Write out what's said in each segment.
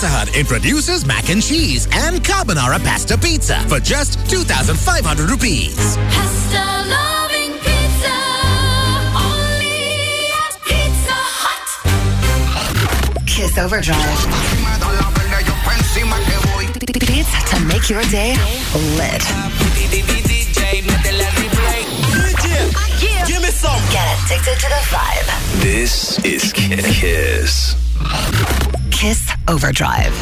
Pizza Hut introduces mac and cheese and carbonara pasta pizza for just 2,500 rupees. Pasta loving pizza, only at Pizza Hut. Kiss Overdrive. Beats to make your day lit. Give me some. Get addicted to the vibe. This is Kiss. Kiss Overdrive.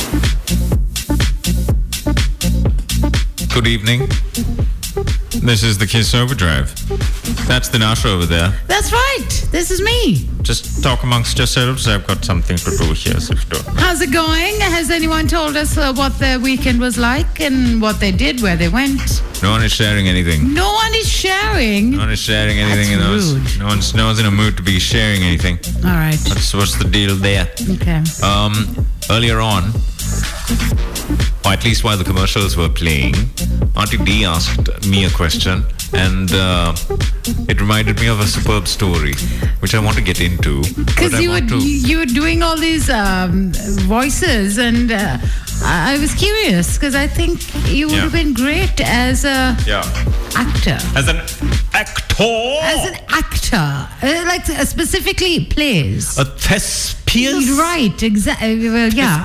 Good evening. This is the Kiss Overdrive. That's the Nasha over there. That's right. This is me. Just talk amongst yourselves. I've got something to do here, sister. How's it going? Has anyone told us what their weekend was like and what they did, where they went? No one is sharing anything. No one is sharing. No one is sharing anything. That's rude. No one's in a mood to be sharing anything. All right. What's the deal there? Okay. Earlier on, or at least while the commercials were playing, Auntie D asked me a question, and it reminded me of a superb story, which I want to get into. Because you were doing all these voices, and I was curious because I think you would have been great as a actor. As an actor? As an actor. Specifically plays. A thespian? Right, exactly. Well, yeah.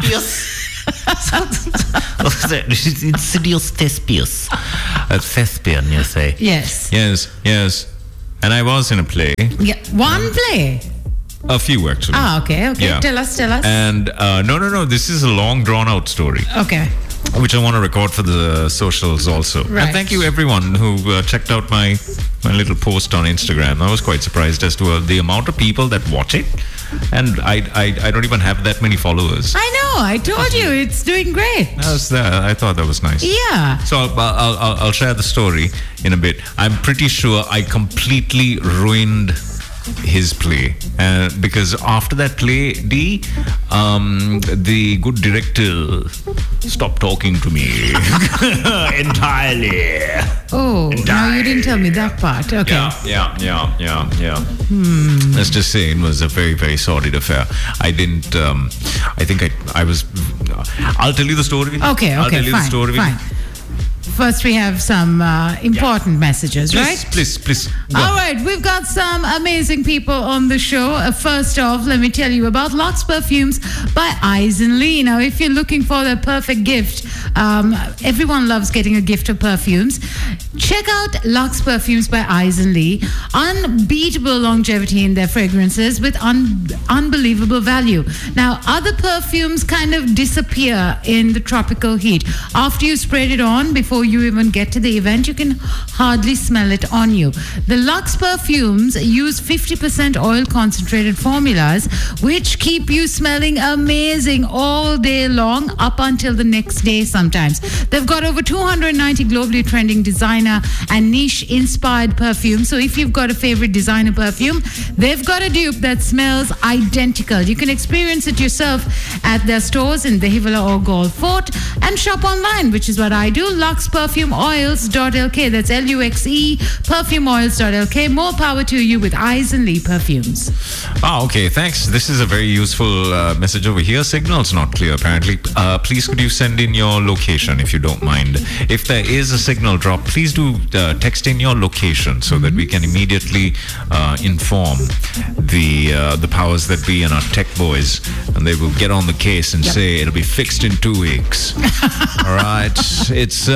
Insidious thespius. A thespian, you say? Yes. Yes. And I was in a play. Yeah. One play? A few, actually. Okay. Yeah. Tell us. And no. This is a long, drawn-out story. Okay. Which I want to record for the socials also. Right. And thank you everyone who checked out my little post on Instagram. I was quite surprised as to the amount of people that watch it. And I don't even have that many followers. I know. I told you it's doing great. I thought that was nice. Yeah. So I'll share the story in a bit. I'm pretty sure I completely ruined his play, because after that play, the good director stopped talking to me entirely. Oh, no, you didn't tell me that part. Okay. Yeah. Let's just say it was a very, very sordid affair. I didn't. I was. I'll tell you the story. Okay. I'll tell you fine, the story. Fine. First, we have some important messages, right? Please. Go. All right, we've got some amazing people on the show. First off, let me tell you about Lux Perfumes by Eisen Lee. Now, if you're looking for the perfect gift, everyone loves getting a gift of perfumes. Check out Lux Perfumes by Eisen Lee. Unbeatable longevity in their fragrances with unbelievable value. Now, other perfumes kind of disappear in the tropical heat. After you sprayed it on, before you even get to the event, you can hardly smell it on you. The Lux Perfumes use 50% oil concentrated formulas, which keep you smelling amazing all day long, up until the next day sometimes. They've got over 290 globally trending designer and niche inspired perfumes. So if you've got a favorite designer perfume, they've got a dupe that smells identical. You can experience it yourself at their stores in Dehivala or Galle Fort, and shop online, which is what I do. luxperfumeoils.lk. That's LUXE perfumeoils.lk. More power to you with Eisen Lee perfumes. Okay, thanks. This is a very useful message over here. Signal's not clear apparently. Please could you send in your location if you don't mind. If there is a signal drop, please do text in your location so that we can immediately inform the powers that be and our tech boys, and they will get on the case and say it'll be fixed in 2 weeks. All right. It's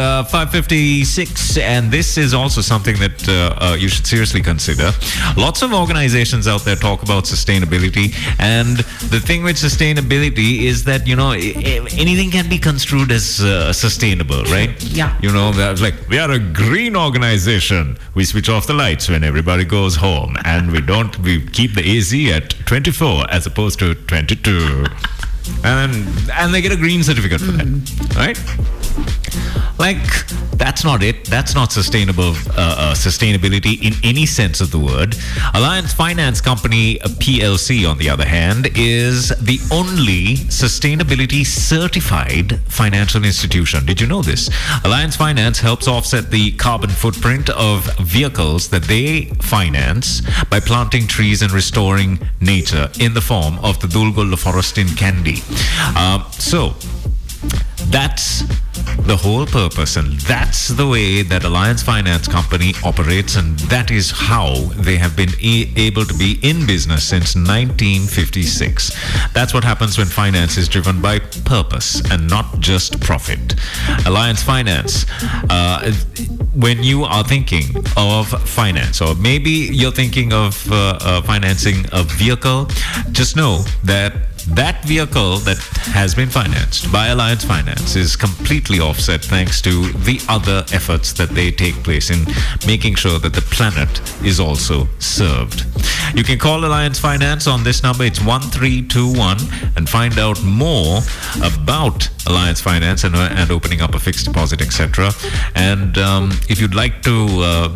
5:56, and this is also something that you should seriously consider. Lots of organizations out there talk about sustainability, and the thing with sustainability is that, anything can be construed as sustainable, right? Yeah. Like, we are a green organization. We switch off the lights when everybody goes home, and we keep the AC at 24 as opposed to 22. And they get a green certificate for that, right? Like, that's not it. That's not sustainability in any sense of the word. Alliance Finance Company PLC, on the other hand, is the only sustainability certified financial institution. Did you know this? Alliance Finance helps offset the carbon footprint of vehicles that they finance by planting trees and restoring nature in the form of the Dulgul forest in Kandy. So that's the whole purpose, and that's the way that Alliance Finance Company operates, and that is how they have been able to be in business since 1956. That's what happens when finance is driven by purpose and not just profit. Alliance Finance, when you are thinking of finance, or maybe you're thinking of financing a vehicle, just know that that vehicle that has been financed by Alliance Finance is completely offset thanks to the other efforts that they take place in making sure that the planet is also served. You can call Alliance Finance on this number. It's 1321 and find out more about Alliance Finance and opening up a fixed deposit, etc. And if you'd like to,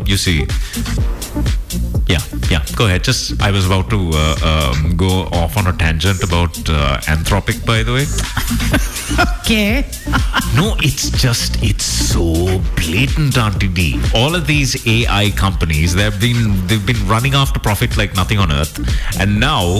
go ahead. I was about to go off on a tangent about Anthropic, by the way. Okay. No, it's so blatant, Auntie D. All of these AI companies, they've been running after profit like nothing on earth, and now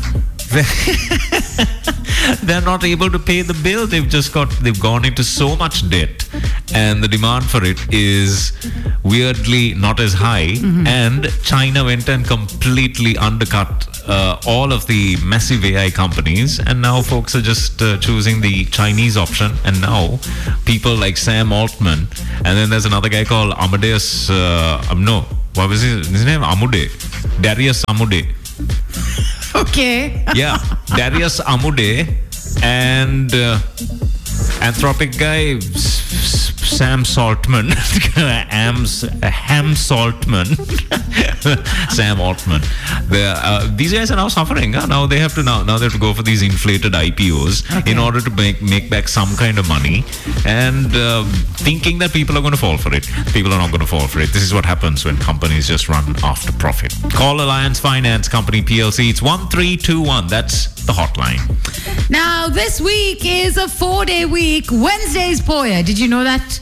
they're not able to pay the bill. They've gone into so much debt, and the demand for it is weirdly not as high. And China went and completely undercut all of the massive AI companies, and now folks are just choosing the Chinese option. And now people like Sam Altman, and then there's another guy called Amadeus. What was his name? Darius Amude. Okay. Yeah, Darius Amude and Anthropic guy Sam Saltman, Ham Saltman, Sam Altman. These guys are now suffering. Now they have to go for these inflated IPOs in order to make back some kind of money, and thinking that people are going to fall for it. People are not going to fall for it. This is what happens when companies just run after profit. Call Alliance Finance Company PLC. It's 1321. That's the hotline. Now, this week is a 4-day week. Wednesday's Poya. Did you know that?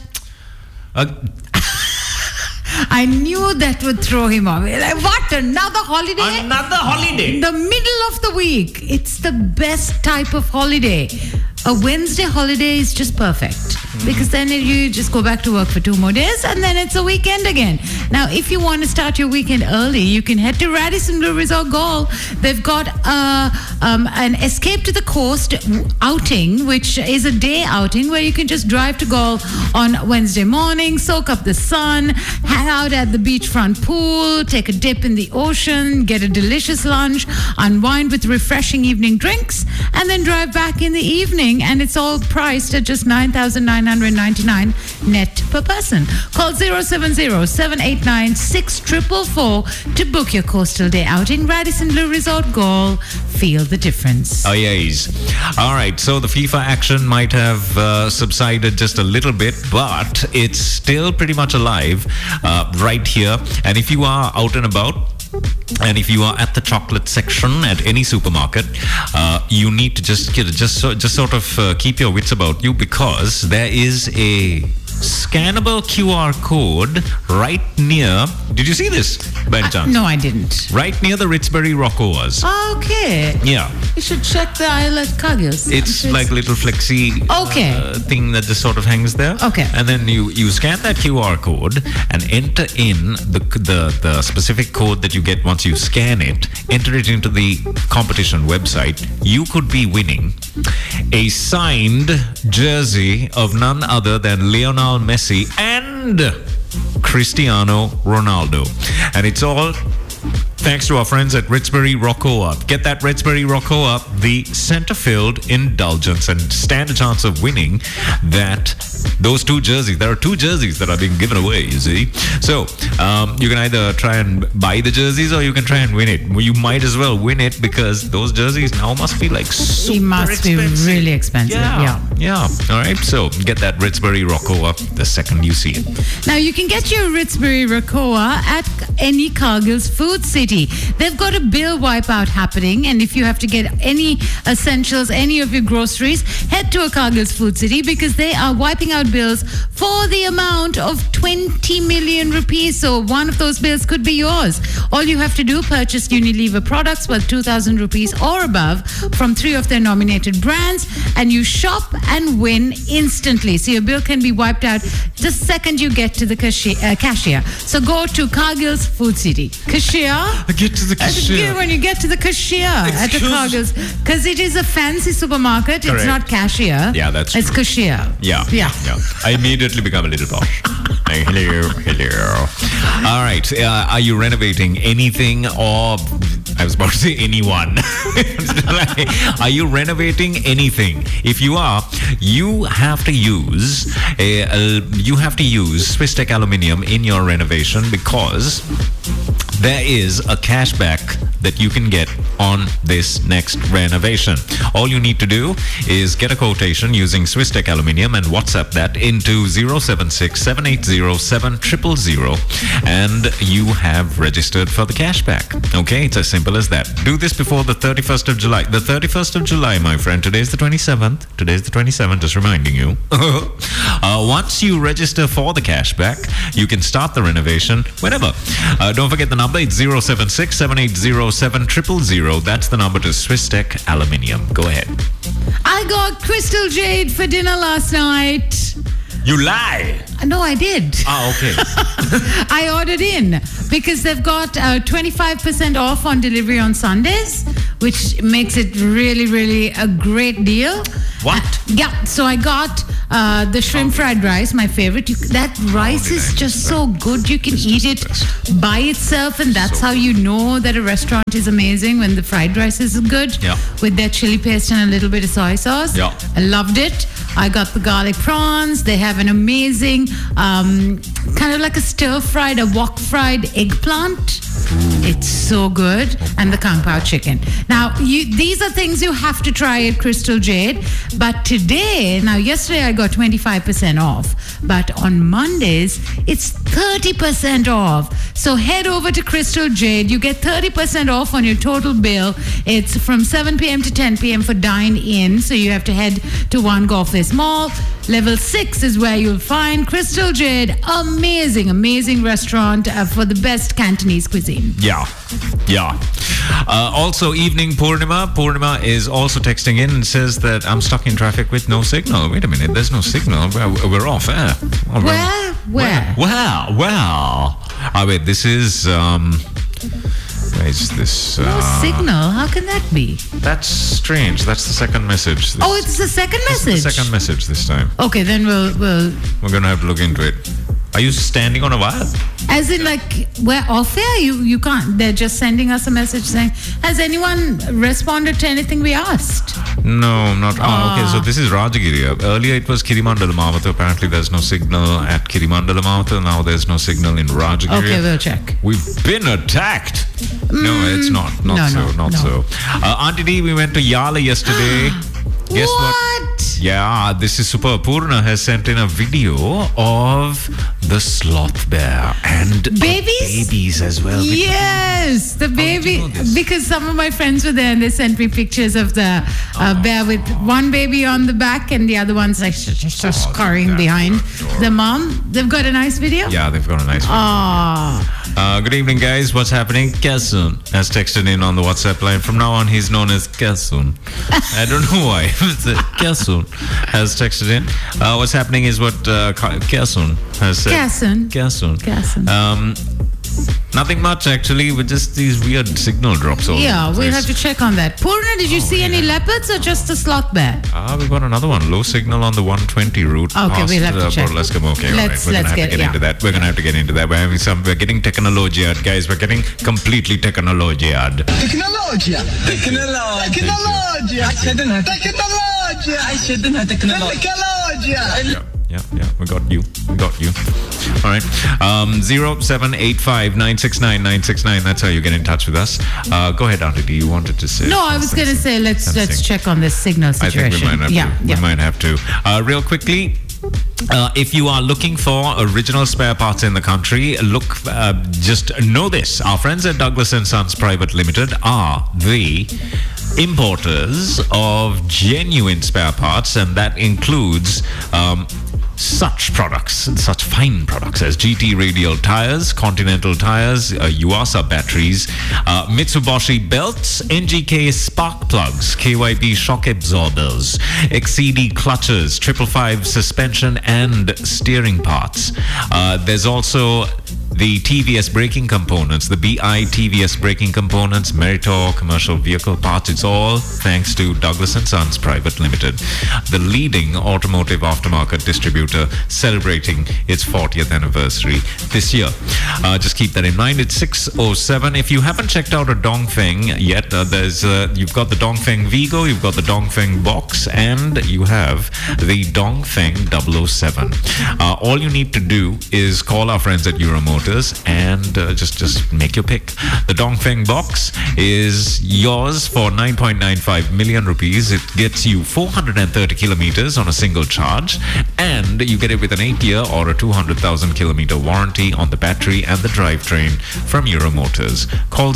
I knew that would throw him off. Like, what? Another holiday? Another holiday. In the middle of the week. It's the best type of holiday. A Wednesday holiday is just perfect. Because then you just go back to work for 2 more days, and then it's a weekend again. Now, if you want to start your weekend early, you can head to Radisson Blu Resort Gaul. They've got an Escape to the Coast outing, which is a day outing where you can just drive to Gaul on Wednesday morning, soak up the sun, hang out at the beachfront pool, take a dip in the ocean, get a delicious lunch, unwind with refreshing evening drinks, and then drive back in the evening. And it's all priced at just $9,999 net per person. Call 070-789-6444 to book your coastal day outing. Radisson Blu Resort Gaul. Feel the difference. Oh, yes. All right. So the FIFA action might have subsided just a little bit, but it's still pretty much alive right here. And if you are out and about, and if you are at the chocolate section at any supermarket, you need to just sort of keep your wits about you, because there is a scannable QR code right near. Did you see this by any chance? No, I didn't. Right near the Ritzbury Rockoas. Okay. Yeah. You should check the aisle at Cargill's. It's like a little flexi thing that just sort of hangs there. Okay. And then you scan that QR code and enter in the specific code that you get once you scan it. Enter it into the competition website. You could be winning a signed jersey of none other than Lionel Messi and Cristiano Ronaldo. And it's all thanks to our friends at Ritzbury Rockoa. Get that Ritzbury Rockoa, the center-filled indulgence, and stand a chance of winning that Those two jerseys. There are two jerseys that are being given away, you see. So, you can either try and buy the jerseys or you can try and win it. You might as well win it because those jerseys now must be like super It must be expensive. really expensive. Yeah. All right. So, get that Ritzbury Rockoa the second you see it. Now, you can get your Ritzbury Rakoa at any Cargill's Food City. They've got a bill wipeout happening, and if you have to get any essentials, any of your groceries, head to a Cargill's Food City because they are wiping out bills for the amount of 20 million rupees. So one of those bills could be yours. All you have to do, purchase Unilever products worth 2,000 rupees or above from 3 of their nominated brands, and you shop and win instantly. So your bill can be wiped out the second you get to the cashier. So go to Cargill's Food City. Cashier? Get to the cashier. When you get to the cashier at the Cargill's, because it is a fancy supermarket. Correct. It's not cashier. Yeah, that's It's true. cashier. Yeah. I immediately become a little posh. Hello. All right. Are you renovating anything, or I was about to say anyone? Are you renovating anything? If you are, you have to use Swiss Tech Aluminium in your renovation because there is a cashback that you can get on this next renovation. All you need to do is get a quotation using Swiss Tech Aluminium and WhatsApp that into 076-780-7000 and you have registered for the cashback. Okay, it's as simple as that. Do this before the 31st of July. The 31st of July, my friend. Today's the 27th. Just reminding you. Once you register for the cashback, you can start the renovation whenever. Don't forget the number. It's 076-780-7000. That's the number to Swiss Tech Aluminium. Go ahead. I got Crystal Jade for dinner last night. You lie. No, I did. Okay. I ordered in because they've got 25% off on delivery on Sundays, which makes it really, really a great deal. What? Yeah, so I got the shrimp fried rice, my favorite. That rice is just so good. You can eat it by itself, and that's how you know that a restaurant is amazing, when the fried rice is good. Yeah. With their chili paste and a little bit of soy sauce. Yeah. I loved it. I got the garlic prawns. They have an amazing, kind of like a stir-fried, a wok-fried eggplant. It's so good. And the kung pao chicken. Now, these are things you have to try at Crystal Jade. But today, yesterday I got 25% off. But on Mondays, it's 30% off. So head over to Crystal Jade. You get 30% off on your total bill. It's from 7 p.m. to 10 p.m. for dine-in. So you have to head to One Golf Face Mall. Level 6 is where you'll find Crystal Jade. Amazing, amazing restaurant for the best Cantonese cuisine. Yeah. Also, evening Purnima. Purnima is also texting in and says that I'm stuck in traffic with no signal. Wait a minute, there's no signal. We're off air. Where? Well. Wait, this is... where is this? No signal? How can that be? That's strange. That's the second message. Oh, it's the second This is message? the second message this time. Okay, then we'll We're going to have to look into it. Are you standing on a wire? as in like we're off air. You can't. They're just sending us a message saying, has anyone responded to anything we asked? No, not. Okay, so this is Rajagiri. Earlier it was Kirimandala Mavata. Apparently there's no signal at Kirimandala Mavata. Now there's no signal in Rajagiri. Okay, we'll check. We've been attacked. No, it's not. Not No. so. Auntie D, we went to Yala yesterday. Guess what? Yeah, this is super. Purna has sent in a video of the sloth bear and babies as well. Yes, the baby. you know this? Because some of my friends were there and they sent me pictures of the bear with one baby on the back and the other one's like just scurrying behind the mom. They've got a nice video. Yeah, they've got a nice video. Good evening, guys. What's happening? Kasun has texted in on the WhatsApp line. From now on, he's known as Kasun. I don't know why. Kasun has texted in. What's happening is what Kasun has said. Kasun. Nothing much, actually, with just these weird signal drops. Yeah, we'll have to check on that. Purna, did you see any leopards or just a sloth bear? We've got another one. Low signal on the 120 route. Okay, we'll have to check. Let's come. Okay, all right. Let's We're gonna have get- to get into that. We're gonna have to get into that. We're getting technology out, guys. We're getting completely technology out. تكنولوجيا We got you. All right. 0785-969-969. That's how you get in touch with us. Go ahead, Auntie D. You wanted to say? No, I was going to say let's check on this signal situation. I think we might have to. We might have to. Real quickly. If you are looking for original spare parts in the country, just know this. Our friends at Douglas & Sons Private Limited are the importers of genuine spare parts, and that includes such fine products as GT radial tires, Continental tires, Yuasa batteries, Mitsubishi belts, NGK spark plugs, KYB shock absorbers, XCD clutches, 555 suspension and steering parts. There's also the TVS braking components, the BI TVS braking components, Meritor commercial vehicle parts. It's all thanks to Douglas & Sons Private Limited, the leading automotive aftermarket distributor, celebrating its 40th anniversary this year. Just keep that in mind. It's 6:07. If you haven't checked out a Dongfeng yet, you've got the Dongfeng Vigo, you've got the Dongfeng Box, and you have the Dongfeng 007. All you need to do is call our friends at Euromotors and just make your pick. The Dongfeng Box is yours for 9.95 million rupees. It gets you 430 kilometers on a single charge, and you get it with an 8-year or a 200,000 kilometer warranty on the battery and the drivetrain from Euromotors. Call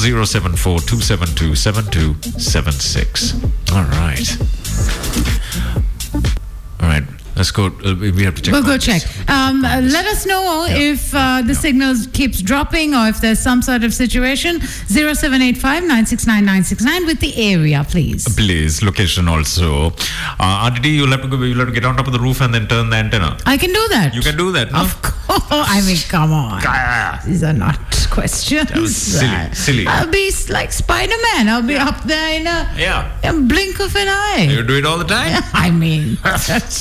074-272-7276. All right. Let's go. We have to check. We'll go check. Let us know if the signal keeps dropping or if there's some sort of situation. 0785-969-969 with the area, please. Please, location also. Aditi, you'll have to get on top of the roof and then turn the antenna. I can do that. You can do that, no? Of course. I mean, come on. These are not questions. Silly. I'll be like Spider-Man. I'll be up there in a blink of an eye. You do it all the time? I mean...